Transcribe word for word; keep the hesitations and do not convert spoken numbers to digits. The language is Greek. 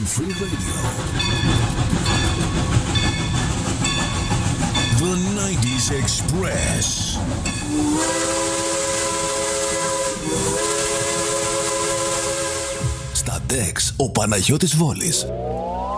Free Radio. The nineties Express. Στα ντεξ ο Παναγιώτης Βόλης.